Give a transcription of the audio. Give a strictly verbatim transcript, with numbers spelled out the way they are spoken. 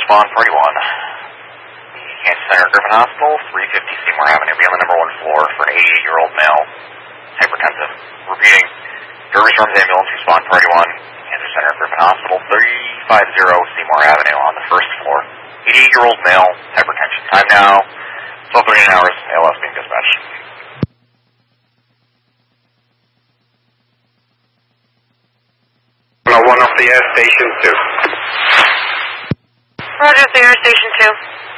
respond, party one. Kansas Center, Griffin Hospital, three fifty Seymour Avenue. Be on the number one floor for an eighty-eight-year-old male, hypertensive. Repeating, Derby Storms ambulance, respond, party one. Kansas Center, Griffin Hospital, three fifty Seymour Avenue on the first floor. eighty-eight-year-old male, hypertension. Time now, twelve thirty-nine hours, A L S being dispatched. One off the air, station two. Roger, the air, station two.